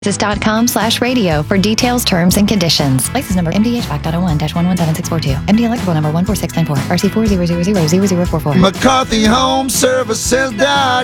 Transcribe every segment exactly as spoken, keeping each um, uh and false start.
com slash radio for details, terms, and conditions. License number M D H five point oh one dash one one seven six four two. M D electrical number one four six nine four. R C four zero zero zero zero zero four four. McCarthy Home Services dot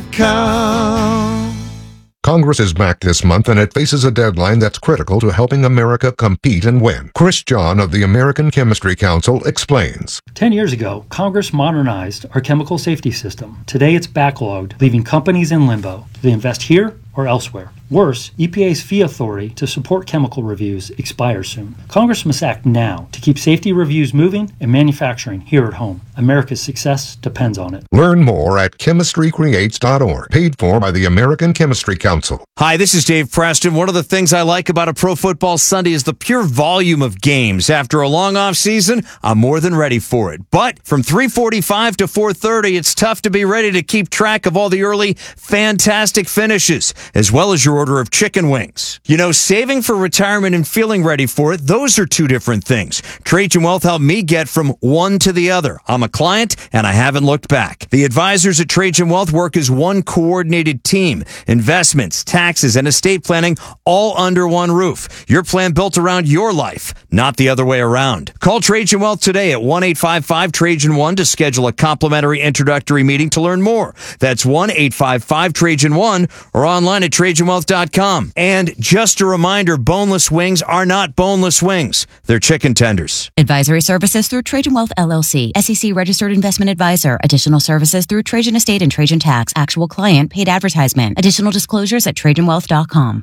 com. Congress is back this month, and it faces a deadline that's critical to helping America compete and win. Chris John of the American Chemistry Council explains. Ten years ago, Congress modernized our chemical safety system. Today it's backlogged, leaving companies in limbo. Do they invest here or elsewhere? Worse, E P A's fee authority to support chemical reviews expires soon. Congress must act now to keep safety reviews moving and manufacturing here at home. America's success depends on it. Learn more at chemistry creates dot org, paid for by the American Chemistry Council. Hi, this is Dave Preston. One of the things I like about a Pro Football Sunday is the pure volume of games. After a long off season, I'm more than ready for it. But from three forty-five to four thirty, it's tough to be ready to keep track of all the early fantastic finishes, as well as your order of chicken wings. You know, saving for retirement and feeling ready for it, those are two different things. Trajan Wealth helped me get from one to the other. I'm a client, and I haven't looked back. The advisors at Trajan Wealth work as one coordinated team. Investments, taxes, and estate planning all under one roof. Your plan built around your life, not the other way around. Call Trajan Wealth today at one eight five five Trajan one to schedule a complimentary introductory meeting to learn more. That's one eight five five Trajan one or online at Trajan Wealth dot com. And just a reminder, boneless wings are not boneless wings. They're chicken tenders. Advisory services through Trajan Wealth L L C. S E C registered investment advisor. Additional services through Trajan Estate and Trajan Tax. Actual client paid advertisement. Additional disclosures at Trajan Wealth dot com.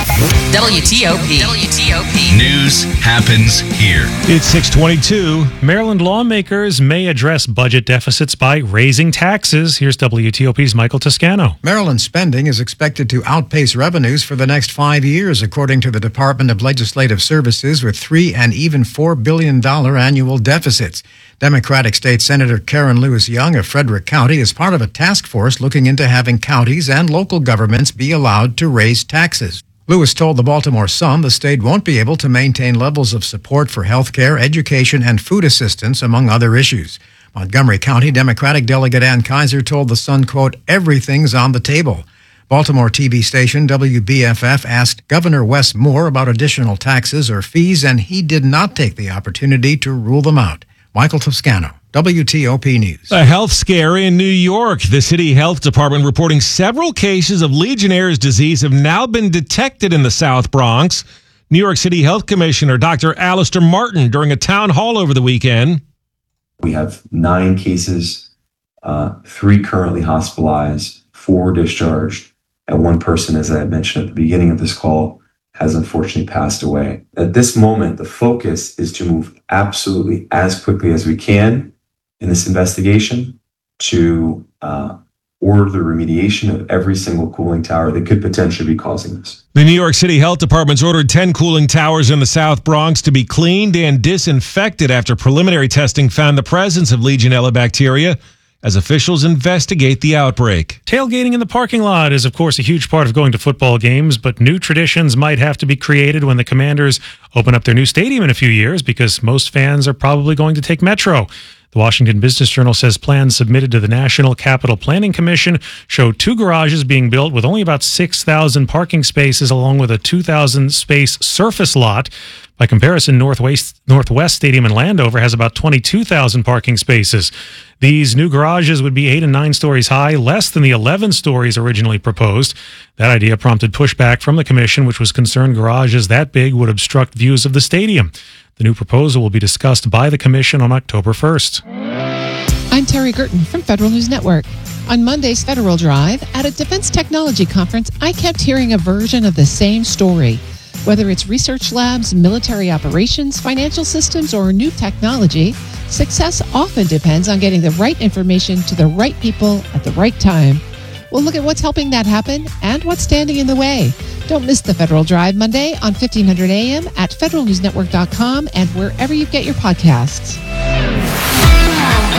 W T O P. W T O P. News happens here. It's six twenty-two. Maryland lawmakers may address budget deficits by raising taxes. Here's W T O P's Michael Toscano. Maryland spending is expected to outpace revenues for the next five years, according to the Department of Legislative Services, with three and even four billion dollars annual deficits. Democratic State Senator Karen Lewis Young of Frederick County is part of a task force looking into having counties and local governments be allowed to raise taxes. Lewis told the Baltimore Sun the state won't be able to maintain levels of support for health care, education, and food assistance, among other issues. Montgomery County Democratic Delegate Ann Kaiser told the Sun, quote, everything's on the table. Baltimore T V station W B F F asked Governor Wes Moore about additional taxes or fees, and he did not take the opportunity to rule them out. Michael Toscano, W T O P News. A health scare in New York. The city health department reporting several cases of Legionnaire's disease have now been detected in the South Bronx. New York City Health Commissioner Doctor Alistair Martin during a town hall over the weekend. We have nine cases, uh, three currently hospitalized, four discharged, and one person, as I mentioned at the beginning of this call, has unfortunately passed away. At this moment, the focus is to move absolutely as quickly as we can in this investigation to uh, order the remediation of every single cooling tower that could potentially be causing this. The New York City Health Department's ordered ten cooling towers in the South Bronx to be cleaned and disinfected after preliminary testing found the presence of Legionella bacteria, as officials investigate the outbreak. Tailgating in the parking lot is, of course, a huge part of going to football games, but new traditions might have to be created when the Commanders open up their new stadium in a few years, because most fans are probably going to take Metro. The Washington Business Journal says plans submitted to the National Capital Planning Commission show two garages being built with only about six thousand parking spaces, along with a two thousand space surface lot. By comparison, Northwest, Northwest Stadium in Landover has about twenty-two thousand parking spaces. These new garages would be eight and nine stories high, less than the eleven stories originally proposed. That idea prompted pushback from the commission, which was concerned garages that big would obstruct views of the stadium. The new proposal will be discussed by the commission on October first. I'm Terry Gerton from Federal News Network. On Monday's Federal Drive, at a defense technology conference, I kept hearing a version of the same story. Whether it's research labs, military operations, financial systems, or new technology, success often depends on getting the right information to the right people at the right time. We'll look at what's helping that happen and what's standing in the way. Don't miss the Federal Drive Monday on fifteen hundred A M at federal news network dot com and wherever you get your podcasts.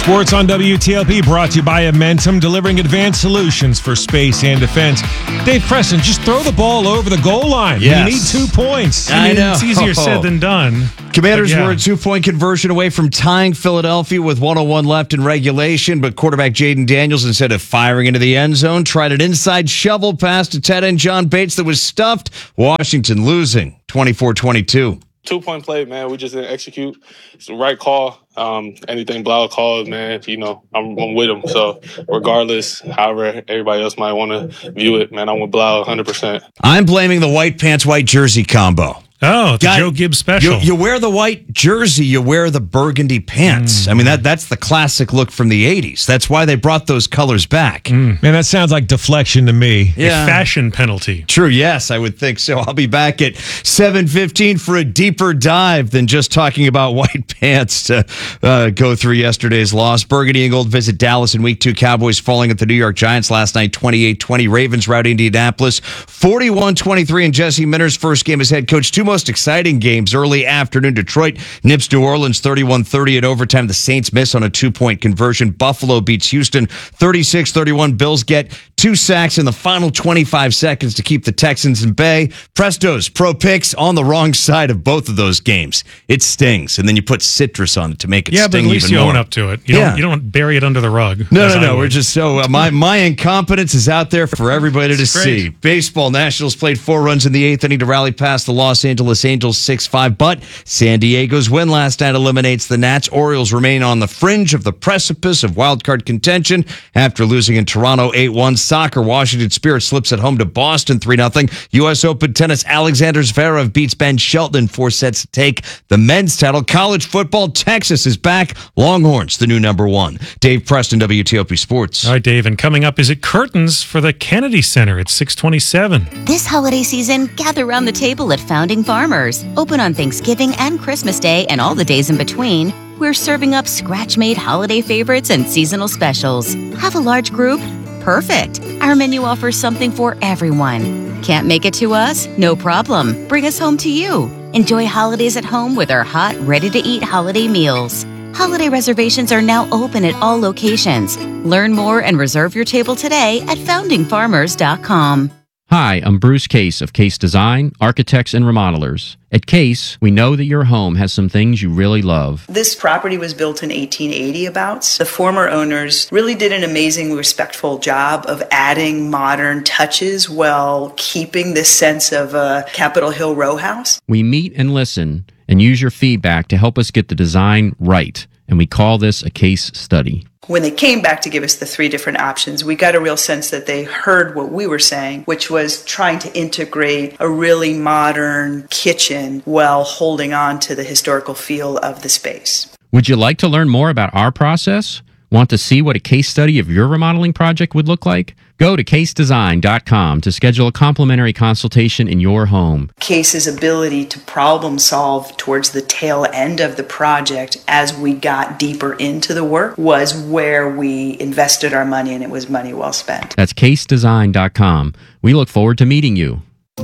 Sports on W T L P brought to you by Amentum, delivering advanced solutions for space and defense. Dave Preston, just throw the ball over the goal line. Yes. You need two points. I know. It's easier said than done. Commanders Yeah. were a two-point conversion away from tying Philadelphia with one oh one left in regulation, but quarterback Jaden Daniels, instead of firing into the end zone, tried an inside shovel pass to tight end John Bates that was stuffed. Washington losing twenty-four twenty-two. Two-point play, man. We just didn't execute. It's the right call. Um, anything Blau calls, man, you know, I'm, I'm with him. So regardless, however everybody else might want to view it, man, I'm with Blau one hundred percent. I'm blaming the white pants, white jersey combo. Oh, it's Guy, a Joe Gibbs special. You, you wear the white jersey, you wear the burgundy pants. Mm. I mean, that that's the classic look from the eighties. That's why they brought those colors back. Mm. Man, that sounds like deflection to me. Yeah. A fashion penalty. True, yes, I would think so. I'll be back at seven fifteen for a deeper dive than just talking about white pants to uh, go through yesterday's loss. Burgundy and Gold visit Dallas in week two. Cowboys falling at the New York Giants last night, twenty-eight twenty. Ravens rout Indianapolis, forty-one twenty-three. And Jesse Minter's first game as head coach. Two most exciting games early afternoon. Detroit nips New Orleans thirty-one thirty at overtime. The Saints miss on a two-point conversion. Buffalo beats Houston thirty-six thirty-one. Bills get two sacks in the final twenty-five seconds to keep the Texans in bay. Presto's pro picks on the wrong side of both of those games. It stings, and then you put citrus on it to make it Yeah, but sting at least even you more. own up to it. You Yeah. don't you don't bury it under the rug. No, as no, I no. would. We're just so uh, my my incompetence is out there for everybody to It's great. see. Baseball Nationals played four runs in the eighth inning to rally past the Los Angeles Angels six five, but San Diego's win last night eliminates the Nats. Orioles remain on the fringe of the precipice of wildcard contention after losing in Toronto eight one. Soccer, Washington Spirit slips at home to Boston three nothing. U S Open tennis, Alexander Zverev beats Ben Shelton in four sets to take the men's title. College football, Texas is back. Longhorns, the new number one. Dave Preston, W T O P Sports. All right, Dave, and coming up is it curtains for the Kennedy Center at six twenty-seven. This holiday season, gather around the table at Founding Farmers. Open on Thanksgiving and Christmas Day and all the days in between. We're serving up scratch-made holiday favorites and seasonal specials. Have a large group? Perfect. Our menu offers something for everyone. Can't make it to us? No problem. Bring us home to you. Enjoy holidays at home with our hot, ready-to-eat holiday meals. Holiday reservations are now open at all locations. Learn more and reserve your table today at founding farmers dot com. Hi, I'm Bruce Case of Case Design, Architects and Remodelers. At Case, we know that your home has some things you really love. This property was built in eighteen eighty abouts. The former owners really did an amazing, respectful job of adding modern touches while keeping this sense of a Capitol Hill row house. We meet and listen and use your feedback to help us get the design right, and we call this a case study. When they came back to give us the three different options, we got a real sense that they heard what we were saying, which was trying to integrate a really modern kitchen while holding on to the historical feel of the space. Would you like to learn more about our process? Want to see what a case study of your remodeling project would look like? Go to case design dot com to schedule a complimentary consultation in your home. Case's ability to problem solve towards the tail end of the project as we got deeper into the work was where we invested our money, and it was money well spent. That's case design dot com. We look forward to meeting you.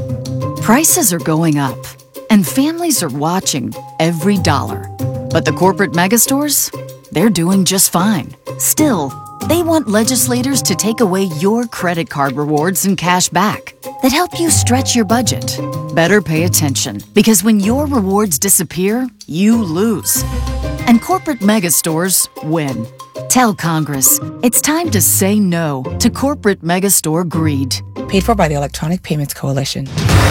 Prices are going up, and families are watching every dollar. But the corporate megastores, they're doing just fine. Still, they want legislators to take away your credit card rewards and cash back that help you stretch your budget. Better pay attention, because when your rewards disappear, you lose. And corporate megastores win. Tell Congress it's time to say no to corporate megastore greed. Paid for by the Electronic Payments Coalition.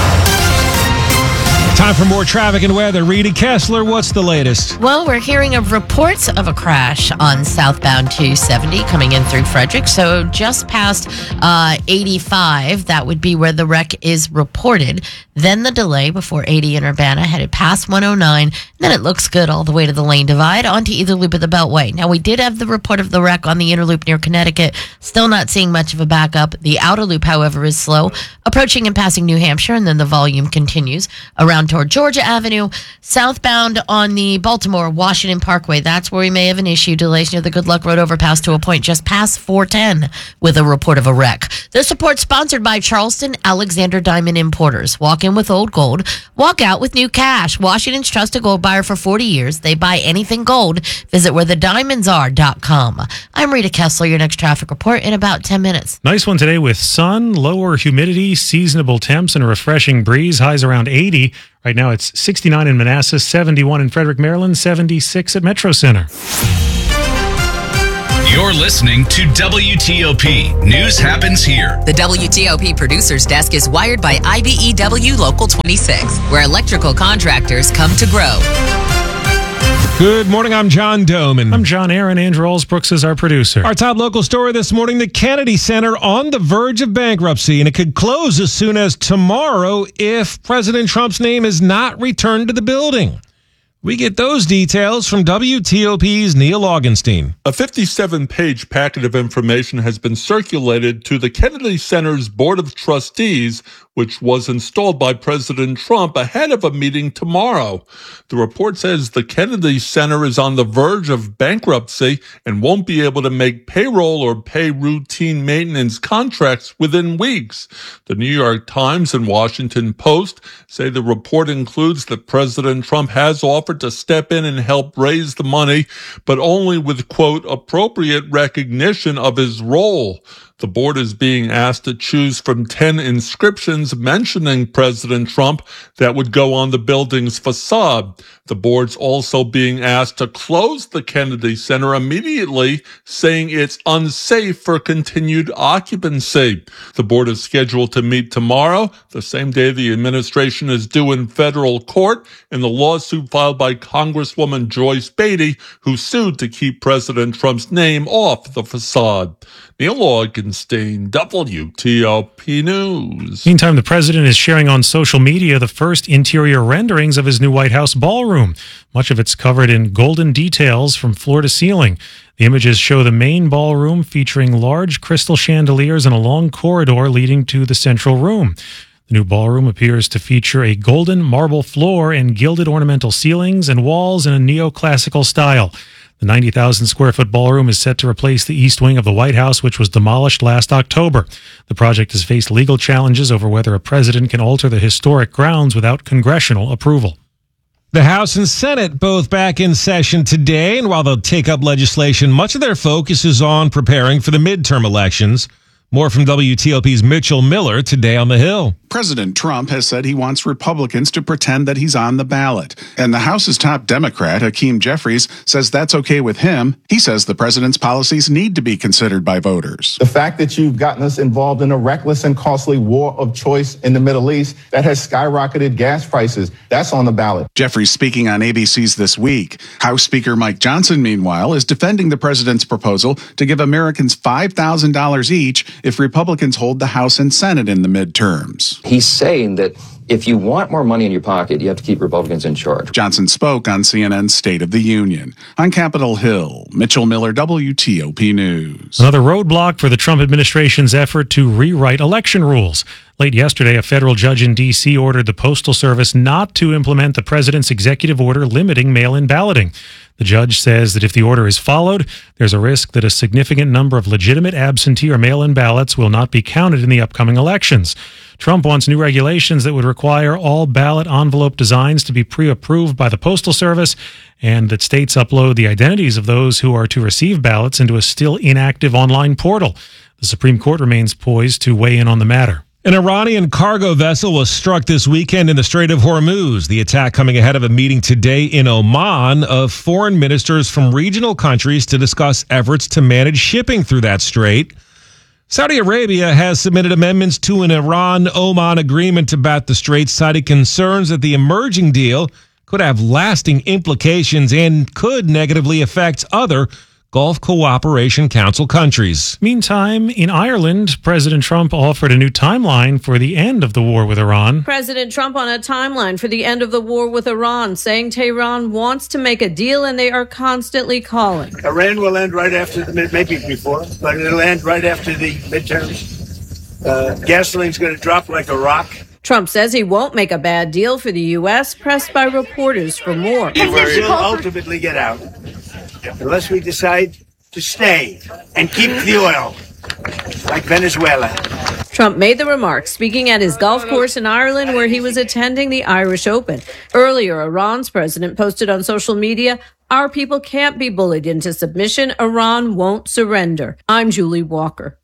Time for more traffic and weather. Reedy Kessler, what's the latest? Well, we're hearing of reports of a crash on southbound two seventy coming in through Frederick. So just past uh, eighty-five, that would be where the wreck is reported. Then the delay before eighty in Urbana, headed past one oh nine. And then it looks good all the way to the lane divide onto either loop of the Beltway. Now, we did have the report of the wreck on the inner loop near Connecticut. Still not seeing much of a backup. The outer loop, however, is slow, approaching and passing New Hampshire, and then the volume continues around toward Georgia Avenue, southbound on the Baltimore-Washington Parkway. That's where we may have an issue. Delays near the Good Luck Road overpass to a point just past four ten with a report of a wreck. This report sponsored by Charleston Alexander Diamond Importers. Walk in with old gold. Walk out with new cash. Washington's trusted gold buyer for forty years. They buy anything gold. Visit where the diamonds are dot com. I'm Rita Kessler. Your next traffic report in about ten minutes. Nice one today with sun, lower humidity, seasonable temps, and a refreshing breeze. Highs around eighty. Right now it's sixty-nine in Manassas, seventy-one in Frederick, Maryland, seventy-six at Metro Center. You're listening to W T O P. News happens here. The W T O P producer's desk is wired by I B E W Local twenty-six, where electrical contractors come to grow. Good morning, I'm John Doman. I'm John Aaron. Andrew Allsbrooks is our producer. Our top local story this morning, the Kennedy Center on the verge of bankruptcy, and it could close as soon as tomorrow if President Trump's name is not returned to the building. We get those details from W T O P's Neil Augenstein. A fifty-seven page packet of information has been circulated to the Kennedy Center's Board of Trustees, which was installed by President Trump ahead of a meeting tomorrow. The report says the Kennedy Center is on the verge of bankruptcy and won't be able to make payroll or pay routine maintenance contracts within weeks. The New York Times and Washington Post say the report includes that President Trump has offered to step in and help raise the money, but only with, quote, appropriate recognition of his role. The board is being asked to choose from ten inscriptions mentioning President Trump that would go on the building's facade. The board's also being asked to close the Kennedy Center immediately, saying it's unsafe for continued occupancy. The board is scheduled to meet tomorrow, the same day the administration is due in federal court in the lawsuit filed by Congresswoman Joyce Beatty, who sued to keep President Trump's name off the facade. Neil Augenstein, W T O P News. Meantime, the president is sharing on social media the first interior renderings of his new White House ballroom. Much of it's covered in golden details from floor to ceiling. The images show the main ballroom featuring large crystal chandeliers and a long corridor leading to the central room. The new ballroom appears to feature a golden marble floor and gilded ornamental ceilings and walls in a neoclassical style. The ninety thousand square foot ballroom is set to replace the east wing of the White House, which was demolished last October. The project has faced legal challenges over whether a president can alter the historic grounds without congressional approval. The House and Senate both back in session today, and while they'll take up legislation, much of their focus is on preparing for the midterm elections. More from W T O P's Mitchell Miller today on the Hill. President Trump has said he wants Republicans to pretend that he's on the ballot. And the House's top Democrat, Hakeem Jeffries, says that's okay with him. He says the president's policies need to be considered by voters. The fact that you've gotten us involved in a reckless and costly war of choice in the Middle East that has skyrocketed gas prices, that's on the ballot. Jeffries speaking on A B C's This Week. House Speaker Mike Johnson, meanwhile, is defending the president's proposal to give Americans five thousand dollars each if Republicans hold the House and Senate in the midterms. He's saying that if you want more money in your pocket, you have to keep Republicans in charge. Johnson spoke on C N N's State of the Union. On Capitol Hill, Mitchell Miller, W T O P News. Another roadblock for the Trump administration's effort to rewrite election rules. Late yesterday, a federal judge in D C ordered the Postal Service not to implement the president's executive order limiting mail-in balloting. The judge says that if the order is followed, there's a risk that a significant number of legitimate absentee or mail-in ballots will not be counted in the upcoming elections. Trump wants new regulations that would require all ballot envelope designs to be pre-approved by the Postal Service and that states upload the identities of those who are to receive ballots into a still inactive online portal. The Supreme Court remains poised to weigh in on the matter. An Iranian cargo vessel was struck this weekend in the Strait of Hormuz. The attack coming ahead of a meeting today in Oman of foreign ministers from regional countries to discuss efforts to manage shipping through that strait. Saudi Arabia has submitted amendments to an Iran-Oman agreement about the strait, citing concerns that the emerging deal could have lasting implications and could negatively affect other Gulf Cooperation Council countries. Meantime, in Ireland, President Trump offered a new timeline for the end of the war with Iran. President Trump on a timeline for the end of the war with Iran, saying Tehran wants to make a deal and they are constantly calling. Iran will end right after the mid, maybe before, but it'll end right after the midterms. Uh, gasoline's going to drop like a rock. Trump says he won't make a bad deal for the U S, pressed by reporters for more. We will ultimately get out unless we decide to stay and keep the oil, like Venezuela. Trump made the remarks speaking at his golf course in Ireland, where he was attending the Irish Open. Earlier, Iran's president posted on social media, "Our people can't be bullied into submission. Iran won't surrender." I'm Julie Walker.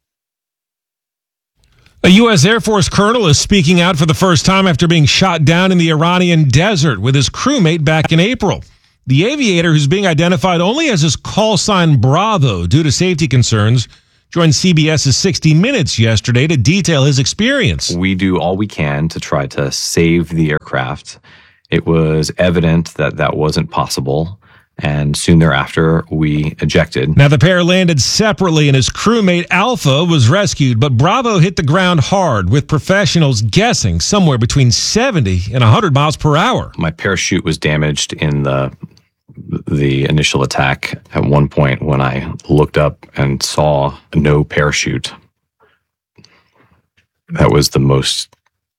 A U S Air Force colonel is speaking out for the first time after being shot down in the Iranian desert with his crewmate back in April. The aviator, who's being identified only as his call sign Bravo due to safety concerns, joined CBS's sixty minutes yesterday to detail his experience. We do all we can to try to save the aircraft. It was evident that that wasn't possible, and soon thereafter, we ejected. Now, the pair landed separately, and his crewmate Alpha was rescued, but Bravo hit the ground hard, with professionals guessing somewhere between seventy and one hundred miles per hour. My parachute was damaged in the the initial attack. At one point, when I looked up and saw no parachute, that was the most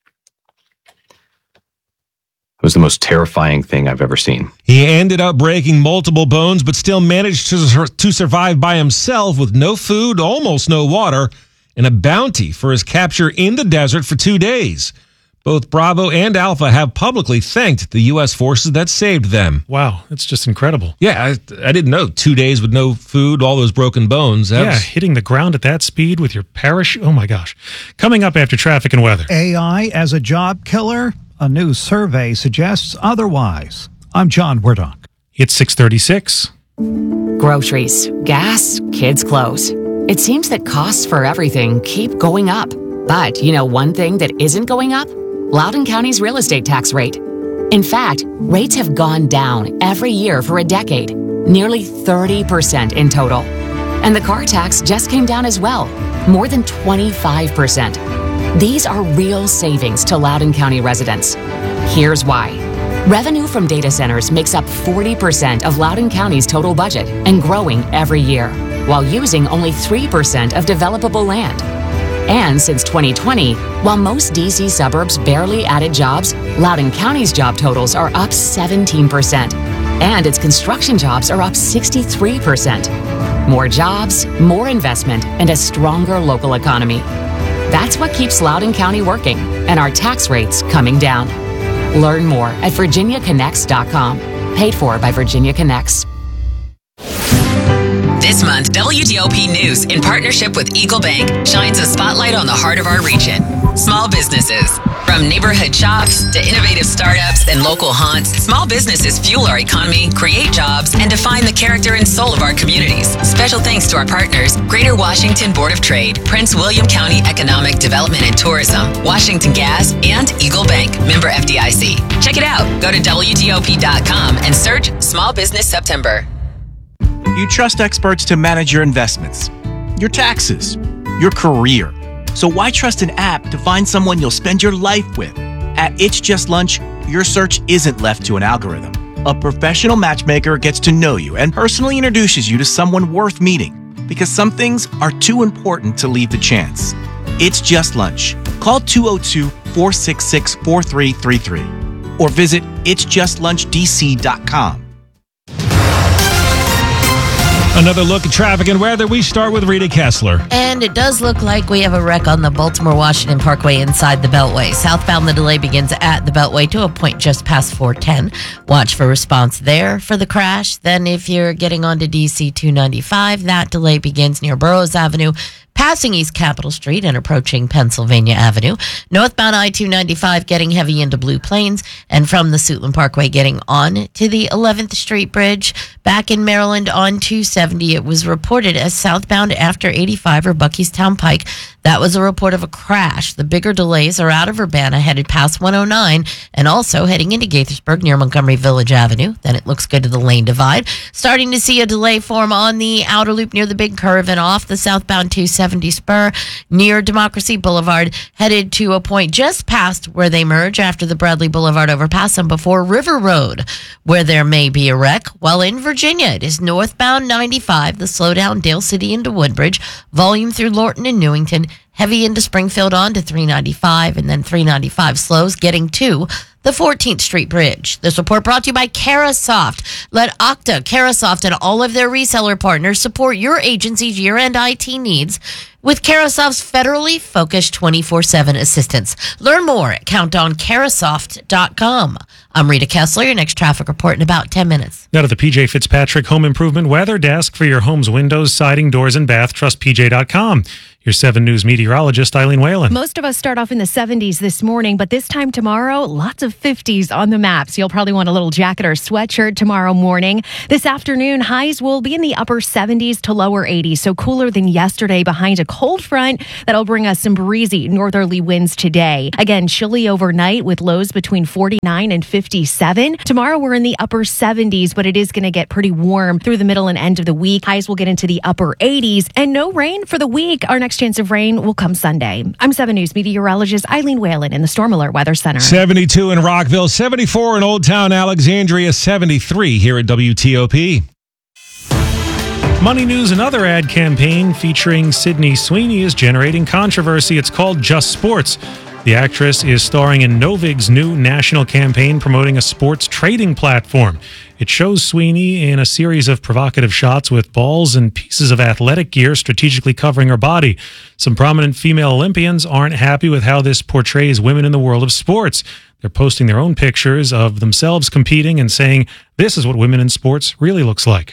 It was the most terrifying thing I've ever seen. He ended up breaking multiple bones, but still managed to, to survive by himself with no food, almost no water, and a bounty for his capture in the desert for two days. Both Bravo and Alpha have publicly thanked the U S forces that saved them. Wow, that's just incredible. Yeah, I, I didn't know. Two days with no food, all those broken bones. That yeah, was... hitting the ground at that speed with your parachute. Oh, my gosh. Coming up after traffic and weather. A I as a job killer? A new survey suggests otherwise. I'm John Wardock. It's six thirty-six. Groceries, gas, kids' clothes. It seems that costs for everything keep going up. But you know one thing that isn't going up? Loudoun County's real estate tax rate. In fact, rates have gone down every year for a decade, nearly thirty percent in total. And the car tax just came down as well, more than twenty-five percent. These are real savings to Loudoun County residents. Here's why. Revenue from data centers makes up forty percent of Loudoun County's total budget and growing every year, while using only three percent of developable land. And since twenty twenty, while most D C suburbs barely added jobs, Loudoun County's job totals are up seventeen percent, and its construction jobs are up sixty-three percent. More jobs, more investment, and a stronger local economy. That's what keeps Loudoun County working, and our tax rates coming down. Learn more at virginia connects dot com. Paid for by Virginia Connects. This month, W T O P News, in partnership with Eagle Bank, shines a spotlight on the heart of our region. Small businesses. From neighborhood shops to innovative startups and local haunts, small businesses fuel our economy, create jobs, and define the character and soul of our communities. Special thanks to our partners, Greater Washington Board of Trade, Prince William County Economic Development and Tourism, Washington Gas, and Eagle Bank, member F D I C. Check it out. Go to W T O P dot com and search Small Business September. You trust experts to manage your investments, your taxes, your career. So why trust an app to find someone you'll spend your life with? At It's Just Lunch, your search isn't left to an algorithm. A professional matchmaker gets to know you and personally introduces you to someone worth meeting, because some things are too important to leave to chance. It's Just Lunch. Call two oh two, four six six, four three three three or visit its just lunch d c dot com. Another look at traffic and weather. We start with Rita Kessler. And it does look like we have a wreck on the Baltimore-Washington Parkway inside the Beltway. Southbound, the delay begins at the Beltway to a point just past four ten. Watch for response there for the crash. Then if you're getting onto D C two ninety-five, that delay begins near Burroughs Avenue, passing East Capitol Street and approaching Pennsylvania Avenue. Northbound I two ninety-five getting heavy into Blue Plains, and from the Suitland Parkway getting on to the eleventh Street Bridge. Back in Maryland on two seventy, it was reported as southbound after eighty-five or Buckystown Pike. That was a report of a crash. The bigger delays are out of Urbana, headed past one oh nine, and also heading into Gaithersburg near Montgomery Village Avenue. Then it looks good to the lane divide. Starting to see a delay form on the outer loop near the big curve and off the southbound two seventy spur near Democracy Boulevard, headed to a point just past where they merge after the Bradley Boulevard overpass and before River Road, where there may be a wreck. While in Virginia, it is northbound ninety-five, the slowdown Dale City into Woodbridge, volume through Lorton and Newington, heavy into Springfield on to three ninety-five, and then three ninety-five slows getting to the fourteenth Street Bridge. This report brought to you by Carasoft. Let Okta, Carasoft, and all of their reseller partners support your agency's year-end I T needs with Carasoft's federally focused twenty-four seven assistance. Learn more at count on carasoft dot com. I'm Rita Kessler, your next traffic report in about ten minutes. Now to the P J Fitzpatrick Home Improvement Weather Desk for your home's windows, siding, doors, and bath. Trust P J dot com. Your seven News meteorologist, Eileen Whalen. Most of us start off in the seventies this morning, but this time tomorrow, lots of fifties on the maps. You'll probably want a little jacket or sweatshirt tomorrow morning. This afternoon, highs will be in the upper seventies to lower eighties, so cooler than yesterday behind a cold front that'll bring us some breezy northerly winds today. Again, chilly overnight with lows between forty-nine and fifty-seven. Tomorrow, we're in the upper seventies, but it is going to get pretty warm through the middle and end of the week. Highs will get into the upper eighties, and no rain for the week. Our next chance of rain will come Sunday. I'm seven News meteorologist Eileen Whalen in the Storm Alert Weather Center. seventy-two in Rockville, seventy-four in Old Town Alexandria, seventy-three here at W T O P. Money News, another ad campaign featuring Sydney Sweeney, is generating controversy. It's called Just Sports. The actress is starring in Novig's new national campaign promoting a sports trading platform. It shows Sweeney in a series of provocative shots with balls and pieces of athletic gear strategically covering her body. Some prominent female Olympians aren't happy with how this portrays women in the world of sports. They're posting their own pictures of themselves competing and saying, this is what women in sports really looks like.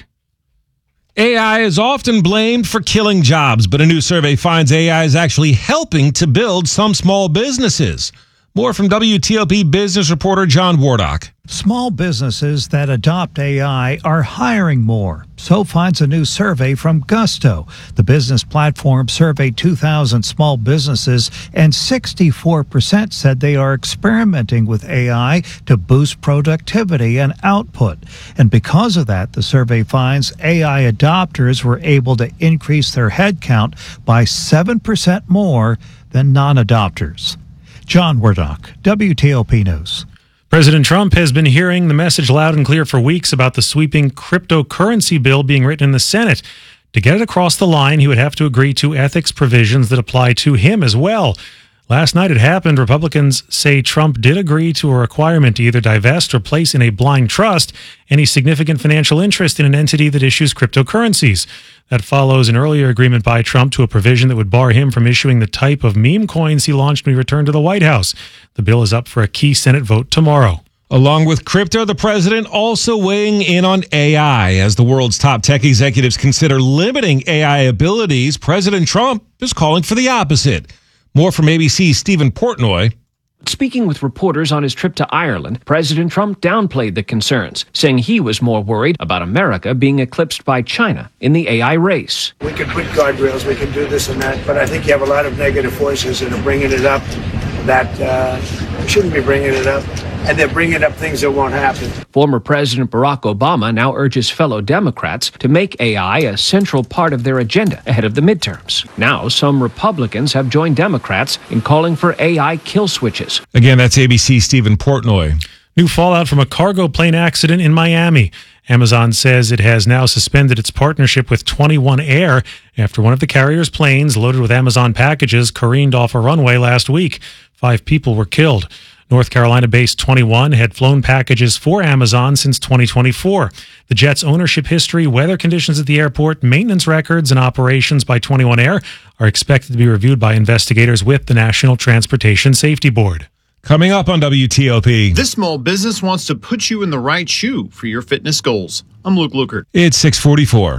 A I is often blamed for killing jobs, but a new survey finds A I is actually helping to build some small businesses. More from W T O P business reporter John Wardock. Small businesses that adopt A I are hiring more. So finds a new survey from Gusto. The business platform surveyed two thousand small businesses, and sixty-four percent said they are experimenting with A I to boost productivity and output. And because of that, the survey finds A I adopters were able to increase their headcount by seven percent more than non-adopters. John Wardock, W T O P News. President Trump has been hearing the message loud and clear for weeks about the sweeping cryptocurrency bill being written in the Senate. To get it across the line, he would have to agree to ethics provisions that apply to him as well. Last night it happened. Republicans say Trump did agree to a requirement to either divest or place in a blind trust any significant financial interest in an entity that issues cryptocurrencies. That follows an earlier agreement by Trump to a provision that would bar him from issuing the type of meme coins he launched when he returned to the White House. The bill is up for a key Senate vote tomorrow. Along with crypto, the president also weighing in on A I. As the world's top tech executives consider limiting A I abilities, President Trump is calling for the opposite. More from A B C's Stephen Portnoy. Speaking with reporters on his trip to Ireland, President Trump downplayed the concerns, saying he was more worried about America being eclipsed by China in the A I race. We can put guardrails, we can do this and that, but I think you have a lot of negative forces that are bringing it up that uh, shouldn't be bringing it up, and they're bringing up things that won't happen. Former President Barack Obama now urges fellow Democrats to make A I a central part of their agenda ahead of the midterms. Now, some Republicans have joined Democrats in calling for A I kill switches. Again, that's A B C's Stephen Portnoy. New fallout from a cargo plane accident in Miami. Amazon says it has now suspended its partnership with twenty-one Air after one of the carrier's planes loaded with Amazon packages careened off a runway last week. Five people were killed. North Carolina-based twenty-one had flown packages for Amazon since twenty twenty-four. The jet's ownership history, weather conditions at the airport, maintenance records, and operations by twenty-one Air are expected to be reviewed by investigators with the National Transportation Safety Board. Coming up on W T O P. This small business wants to put you in the right shoe for your fitness goals. I'm Luke Lukert. It's six forty-four.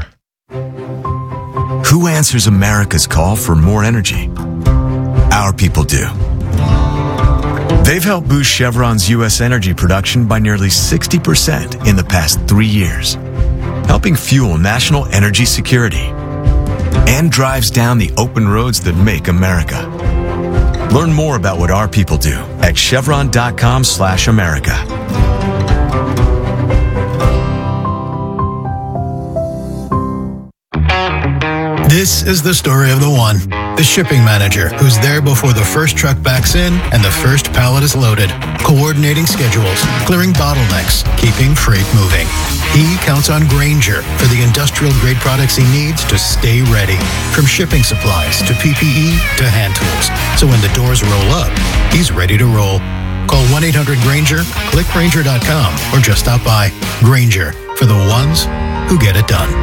Who answers America's call for more energy? Our people do. They've helped boost Chevron's U S energy production by nearly sixty percent in the past three years, helping fuel national energy security, and drives down the open roads that make America. Learn more about what our people do at chevron.com slash America. This is the story of the one. The shipping manager, who's there before the first truck backs in and the first pallet is loaded, coordinating schedules, clearing bottlenecks, keeping freight moving. He counts on Grainger for the industrial-grade products he needs to stay ready, from shipping supplies to P P E to hand tools. So when the doors roll up, he's ready to roll. Call one eight hundred Grainger, click Grainger dot com, or just stop by. Grainger, for the ones who get it done.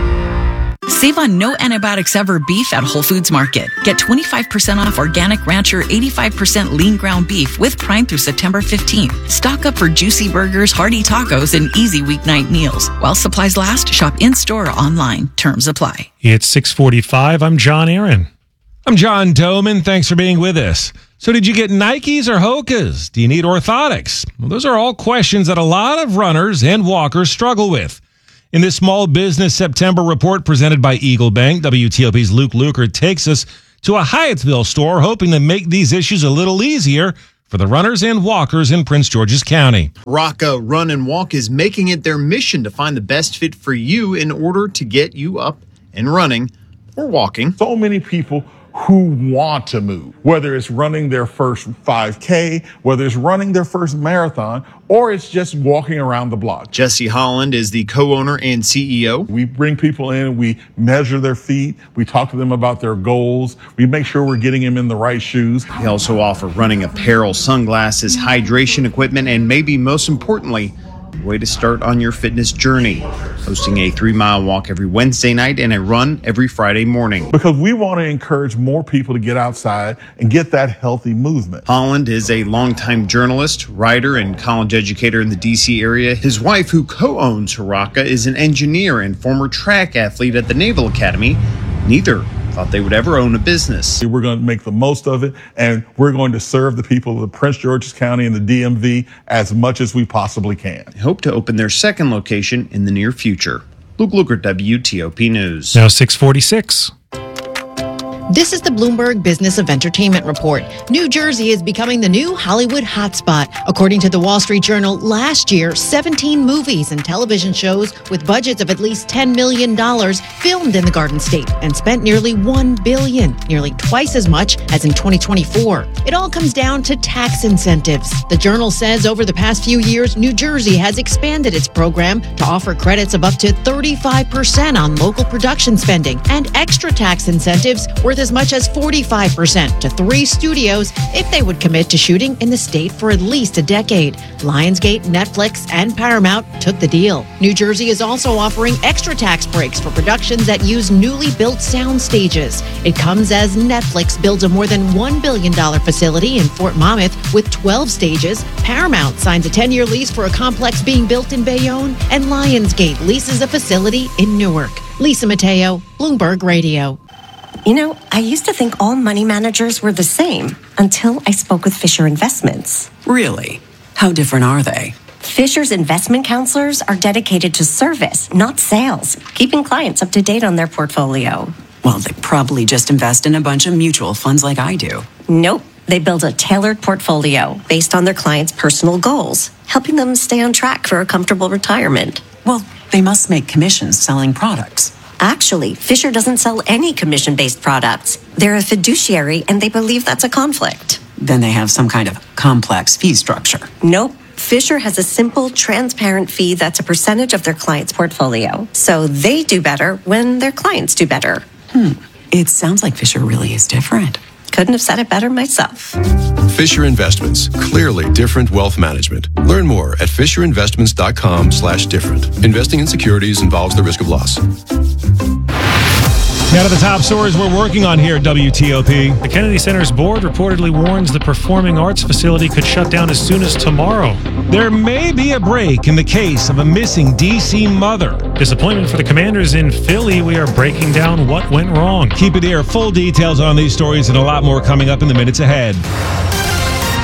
Save on no antibiotics ever beef at Whole Foods Market. Get twenty-five percent off Organic Rancher eighty-five percent lean ground beef with Prime through September fifteenth. Stock up for juicy burgers, hearty tacos, and easy weeknight meals. While supplies last, shop in-store or online. Terms apply. It's six forty-five. I'm John Aaron. I'm John Doman. Thanks for being with us. So did you get Nikes or Hokas? Do you need orthotics? Well, those are all questions that a lot of runners and walkers struggle with. In this Small Business September report presented by Eagle Bank, W T O P's Luke Lukert takes us to a Hyattsville store hoping to make these issues a little easier for the runners and walkers in Prince George's County. Rocka Run and Walk is making it their mission to find the best fit for you in order to get you up and running or walking. So many people who want to move, whether it's running their first five K, whether it's running their first marathon, or it's just walking around the block. Jesse Holland is the co-owner and C E O. We bring people in, we measure their feet, we talk to them about their goals, we make sure we're getting them in the right shoes. We also offer running apparel, sunglasses, hydration equipment, and maybe most importantly, a way to start on your fitness journey. Hosting a three-mile walk every Wednesday night and a run every Friday morning. Because we want to encourage more people to get outside and get that healthy movement. Holland is a longtime journalist, writer, and college educator in the D C area. His wife, who co-owns Haraka, is an engineer and former track athlete at the Naval Academy. Neither thought they would ever own a business. We're going to make the most of it, and we're going to serve the people of the Prince George's County and the D M V as much as we possibly can. They hope to open their second location in the near future. Luke Lukert, W T O P News. Now six forty-six. This is the Bloomberg Business of Entertainment Report. New Jersey is becoming the new Hollywood hotspot. According to the Wall Street Journal, last year, seventeen movies and television shows with budgets of at least ten million dollars filmed in the Garden State and spent nearly one billion dollars, nearly twice as much as in twenty twenty-four. It all comes down to tax incentives. The Journal says over the past few years, New Jersey has expanded its program to offer credits of up to thirty-five percent on local production spending and extra tax incentives worth as much as forty-five percent to three studios if they would commit to shooting in the state for at least a decade. Lionsgate, Netflix, and Paramount took the deal. New Jersey is also offering extra tax breaks for productions that use newly built sound stages. It comes as Netflix builds a more than one billion dollars facility in Fort Monmouth with twelve stages. Paramount signs a ten-year lease for a complex being built in Bayonne, and Lionsgate leases a facility in Newark. Lisa Mateo, Bloomberg Radio. You know, I used to think all money managers were the same until I spoke with Fisher Investments. Really? How different are they? Fisher's investment counselors are dedicated to service, not sales, keeping clients up to date on their portfolio. Well, they probably just invest in a bunch of mutual funds like I do. Nope. They build a tailored portfolio based on their clients' personal goals, helping them stay on track for a comfortable retirement. Well, they must make commissions selling products. Actually, Fisher doesn't sell any commission-based products. They're a fiduciary, and they believe that's a conflict. Then they have some kind of complex fee structure. Nope. Fisher has a simple, transparent fee that's a percentage of their client's portfolio. So they do better when their clients do better. Hmm. It sounds like Fisher really is different. Couldn't have said it better myself. Fisher Investments. Clearly different wealth management. Learn more at fisherinvestments.com slash different. Investing in securities involves the risk of loss. Now to the top stories we're working on here at W T O P. The Kennedy Center's board reportedly warns the performing arts facility could shut down as soon as tomorrow. There may be a break in the case of a missing D C mother. Disappointment for the Commanders in Philly. We are breaking down what went wrong. Keep it here. Full details on these stories and a lot more coming up in the minutes ahead.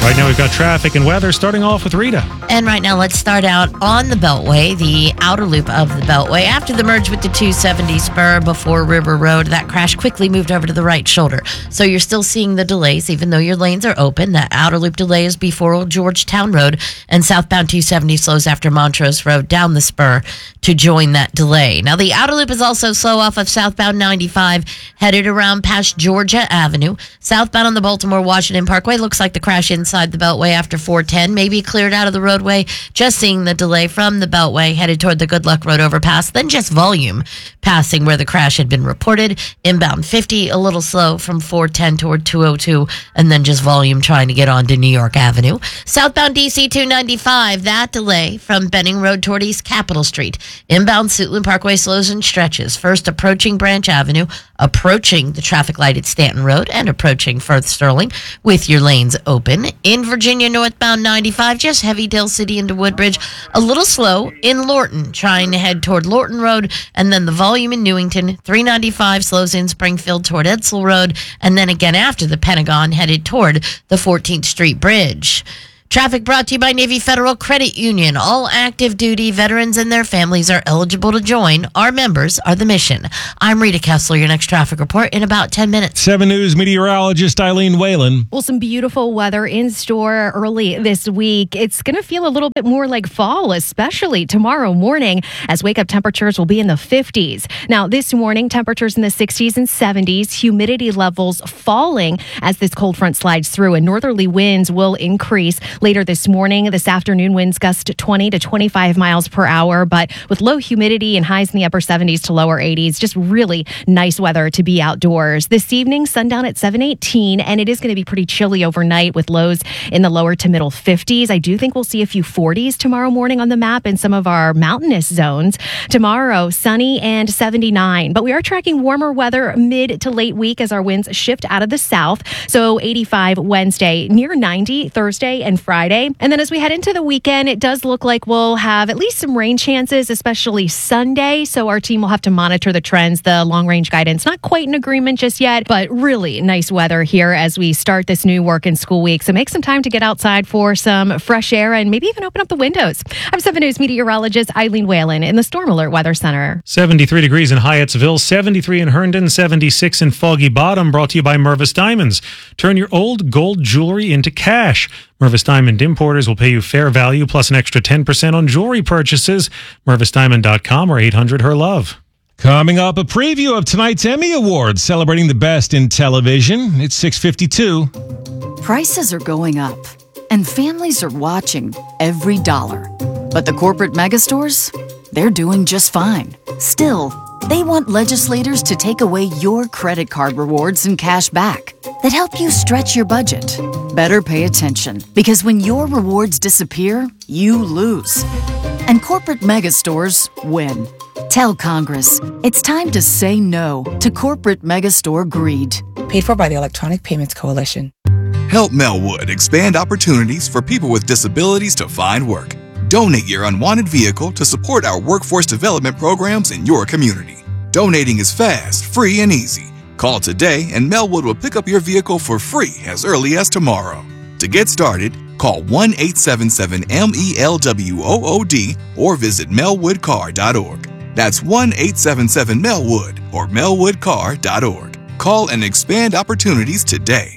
Right now we've got traffic and weather, starting off with Rita. And right now, let's start out on the Beltway, the outer loop of the Beltway. After the merge with the two seventy spur before River Road, that crash quickly moved over to the right shoulder. So you're still seeing the delays, even though your lanes are open. That outer loop delay is before Old Georgetown Road, and southbound two seventy slows after Montrose Road down the spur to join that delay. Now, the outer loop is also slow off of southbound ninety-five, headed around past Georgia Avenue. Southbound on the Baltimore-Washington Parkway, looks like the crash inside the Beltway after four ten, maybe cleared out of the roadway. Just seeing the delay from the Beltway headed toward the Good Luck Road overpass, then just volume passing where the crash had been reported. Inbound fifty, a little slow from four ten toward two oh two, and then just volume trying to get onto New York Avenue. Southbound D C two ninety-five, that delay from Benning Road toward East Capitol Street. Inbound Suitland Parkway slows and stretches. First approaching Branch Avenue, approaching the traffic light at Stanton Road, and approaching Firth Sterling with your lanes open. In Virginia, northbound ninety-five, just heavy Dale City into Woodbridge. A little slow in Lorton, trying to head toward Lorton Road, and then the volume in Newington. three ninety-five slows in Springfield toward Edsel Road, and then again after the Pentagon headed toward the fourteenth Street Bridge. Traffic brought to you by Navy Federal Credit Union. All active duty veterans and their families are eligible to join. Our members are the mission. I'm Rita Kessler, your next traffic report in about ten minutes. seven News meteorologist Eileen Whalen. Well, some beautiful weather in store early this week. It's going to feel a little bit more like fall, especially tomorrow morning, as wake-up temperatures will be in the fifties. Now, this morning, temperatures in the sixties and seventies, humidity levels falling as this cold front slides through, and northerly winds will increase. Later this morning, this afternoon, winds gust to twenty to twenty-five miles per hour, but with low humidity and highs in the upper seventies to lower eighties, just really nice weather to be outdoors. This evening, sundown at seven eighteen, and it is going to be pretty chilly overnight with lows in the lower to middle fifties. I do think we'll see a few forties tomorrow morning on the map in some of our mountainous zones. Tomorrow, sunny and seventy-nine, but we are tracking warmer weather mid to late week as our winds shift out of the south. So eighty-five Wednesday, near ninety Thursday and Friday. Friday. And then as we head into the weekend, it does look like we'll have at least some rain chances, especially Sunday. So our team will have to monitor the trends. The long range guidance, not quite in agreement just yet, but really nice weather here as we start this new work and school week. So make some time to get outside for some fresh air and maybe even open up the windows. I'm seven News meteorologist Eileen Whalen in the Storm Alert Weather Center. seventy-three degrees in Hyattsville, seventy-three in Herndon, seventy-six in Foggy Bottom, brought to you by Mervis Diamonds. Turn your old gold jewelry into cash. Mervis Diamond Importers will pay you fair value plus an extra ten percent on jewelry purchases. Mervis Diamond dot com or eight hundred her love. Coming up, a preview of tonight's Emmy Awards, celebrating the best in television. It's six fifty-two. Prices are going up, and families are watching every dollar. But the corporate megastores, they're doing just fine. Still, they want legislators to take away your credit card rewards and cash back that help you stretch your budget. Better pay attention, because when your rewards disappear, you lose. And corporate megastores win. Tell Congress it's time to say no to corporate megastore greed. Paid for by the Electronic Payments Coalition. Help Melwood expand opportunities for people with disabilities to find work. Donate your unwanted vehicle to support our workforce development programs in your community. Donating is fast, free, and easy. Call today and Melwood will pick up your vehicle for free as early as tomorrow. To get started, call one eight seven seven M E L W O O D or visit melwood car dot org. That's one eight seven seven Melwood or melwood car dot org. Call and expand opportunities today.